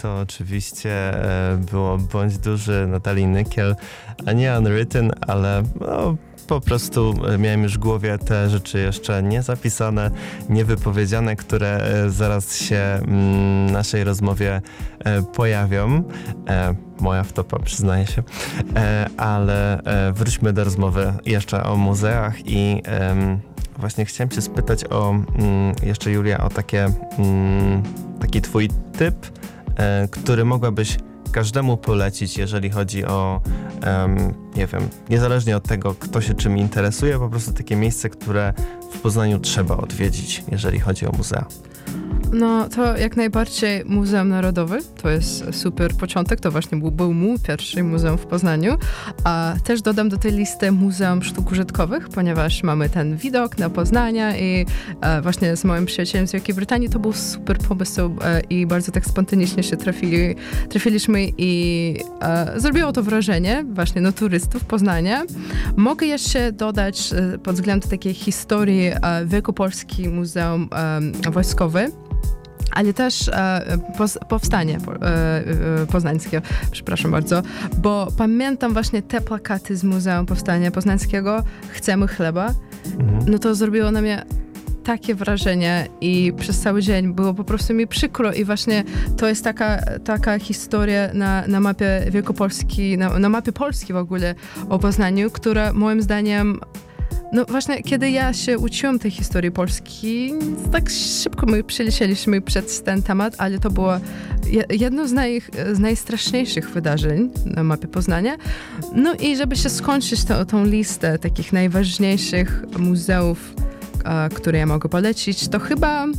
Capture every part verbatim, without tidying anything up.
to oczywiście e, było Bądź duży Natalii Nykiel, a nie Unwritten, ale no, po prostu miałem już w głowie te rzeczy jeszcze niezapisane, niewypowiedziane, które e, zaraz się mm, naszej rozmowie e, pojawią. E, moja wtopa, przyznaję się. E, ale e, wróćmy do rozmowy jeszcze o muzeach i e, właśnie chciałem cię spytać o mm, jeszcze, Julia, o takie, mm, taki twój typ, e, który mogłabyś każdemu polecić, jeżeli chodzi o, um, nie wiem, niezależnie od tego, kto się czym interesuje, po prostu takie miejsce, które w Poznaniu trzeba odwiedzić, jeżeli chodzi o muzea. No to jak najbardziej Muzeum Narodowe, to jest super początek, to właśnie był, był mój pierwszy muzeum w Poznaniu, a też dodam do tej listy Muzeum Sztuk Użytkowych, ponieważ mamy ten widok na Poznania i e, właśnie z moim przyjacielem z Wielkiej Brytanii to był super pomysł e, i bardzo tak spontanicznie się trafili, trafiliśmy i e, zrobiło to wrażenie właśnie na turystów Poznania. Mogę jeszcze dodać e, pod względem takiej historii e, Wielkopolski Muzeum e, Wojskowe, ale też e, pos, powstanie po, e, e, poznańskie, przepraszam bardzo, bo pamiętam właśnie te plakaty z Muzeum Powstania Poznańskiego, Chcemy chleba, mhm. no to zrobiło na mnie takie wrażenie i przez cały dzień było po prostu mi przykro i właśnie to jest taka, taka historia na, na mapie Wielkopolski, na, na mapie Polski w ogóle o Poznaniu, która moim zdaniem no właśnie, kiedy ja się uczyłam tej historii Polski, tak szybko my przelecieliśmy przez ten temat, ale to było jedno z, naj, z najstraszniejszych wydarzeń na mapie Poznania. No i żeby się skończyć to, tą listę takich najważniejszych muzeów, a, które ja mogę polecić, to chyba hmm,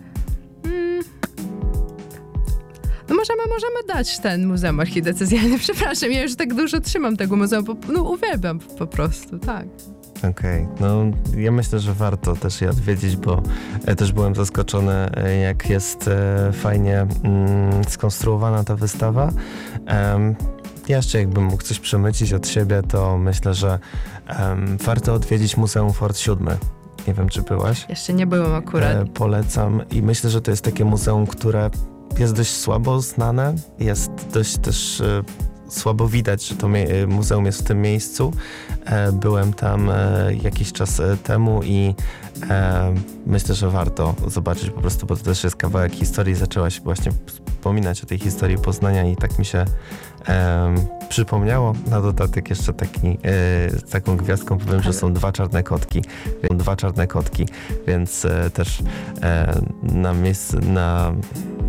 no możemy, możemy dać ten Muzeum Archidiecezjalne. Przepraszam, ja już tak dużo trzymam tego muzeum, bo, no uwielbiam po prostu, tak. Okej, okay. No ja myślę, że warto też je odwiedzić, bo e, też byłem zaskoczony, e, jak jest e, fajnie mm, skonstruowana ta wystawa. Um, jeszcze jakbym mógł coś przemycić od siebie, to myślę, że um, warto odwiedzić Muzeum Fort siódmy. Nie wiem, czy byłaś? Jeszcze nie byłam akurat. E, polecam i myślę, że to jest takie muzeum, które jest dość słabo znane, jest dość też... E, słabo widać, że to mie- muzeum jest w tym miejscu. E, byłem tam e, jakiś czas e, temu i e, myślę, że warto zobaczyć po prostu, bo to też jest kawałek historii. Zaczęłaś właśnie wspominać o tej historii Poznania i tak mi się e, przypomniało. Na dodatek jeszcze taki, e, z taką gwiazdką powiem, że są dwa czarne kotki. Dwa czarne kotki, więc e, też e, na miejscu, na